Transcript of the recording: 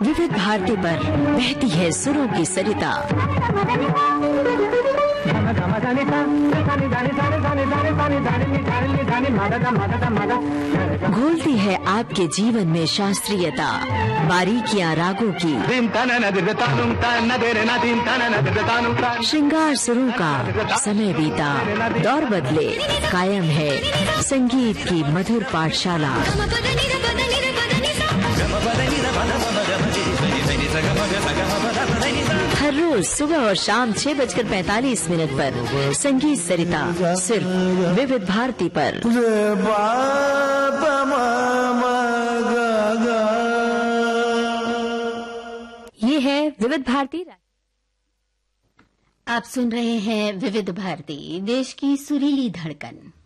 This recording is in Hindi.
विविध भारती पर बहती है सुरों की सरिता। घोलती है आपके जीवन में शास्त्रीयता, बारीकियां रागों की, श्रृंगार सुरों का। समय बीता, दौर बदले, कायम है संगीत की मधुर पाठशाला। हर रोज सुबह और शाम 6:45 पर संगीत सरिता सिर्फ विविध भारती पर। ये है विविध भारती। आप सुन रहे हैं विविध भारती, देश की सुरीली धड़कन।